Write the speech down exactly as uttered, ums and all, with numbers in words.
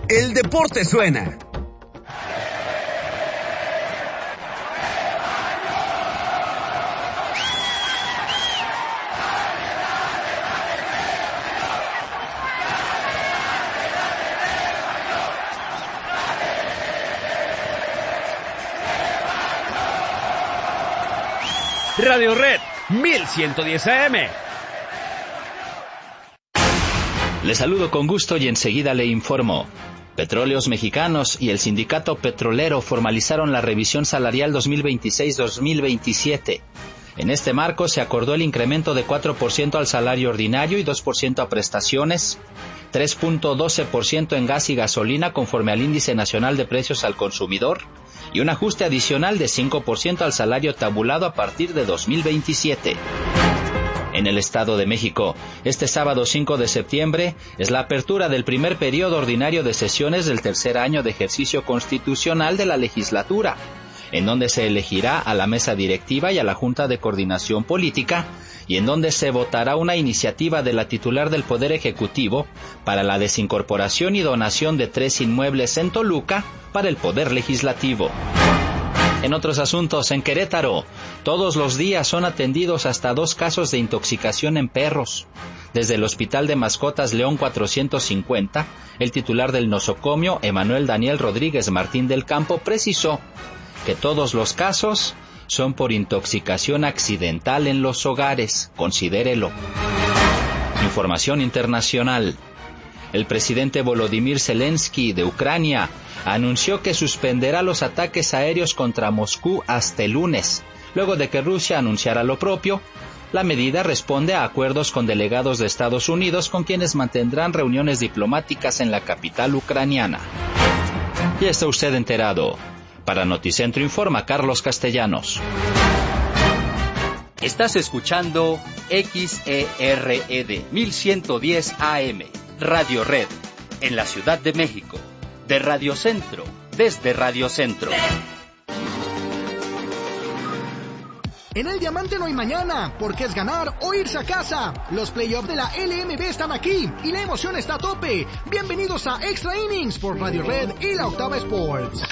el deporte suena. Radio Red mil ciento diez A M. Le saludo con gusto y enseguida le informo. Petróleos Mexicanos y el Sindicato Petrolero formalizaron la revisión salarial dos mil veintiséis dos mil veintisiete. En este marco se acordó el incremento de cuatro por ciento al salario ordinario y dos por ciento a prestaciones, tres punto doce por ciento en gas y gasolina conforme al Índice Nacional de Precios al Consumidor, y un ajuste adicional de cinco por ciento al salario tabulado a partir de dos mil veintisiete. En el Estado de México, este sábado cinco de septiembre es la apertura del primer periodo ordinario de sesiones del tercer año de ejercicio constitucional de la legislatura, en donde se elegirá a la mesa directiva y a la Junta de Coordinación Política, y en donde se votará una iniciativa de la titular del Poder Ejecutivo para la desincorporación y donación de tres inmuebles en Toluca para el Poder Legislativo. En otros asuntos, en Querétaro, todos los días son atendidos hasta dos casos de intoxicación en perros. Desde el Hospital de Mascotas León cuatrocientos cincuenta, el titular del nosocomio, Emanuel Daniel Rodríguez Martín del Campo, precisó que todos los casos son por intoxicación accidental en los hogares. Considérelo. Información internacional. El presidente Volodymyr Zelensky de Ucrania anunció que suspenderá los ataques aéreos contra Moscú hasta el lunes, luego de que Rusia anunciara lo propio. La medida responde a acuerdos con delegados de Estados Unidos con quienes mantendrán reuniones diplomáticas en la capital ucraniana. Ya está usted enterado. Para Noticentro informa Carlos Castellanos. Estás escuchando X E R E D mil ciento diez A M, Radio Red, en la Ciudad de México, de Radio Centro, desde Radio Centro. En el Diamante no hay mañana, porque es ganar o irse a casa. Los playoffs de la L M B están aquí y la emoción está a tope. Bienvenidos a Extra Innings por Radio Red y la Octava Sports.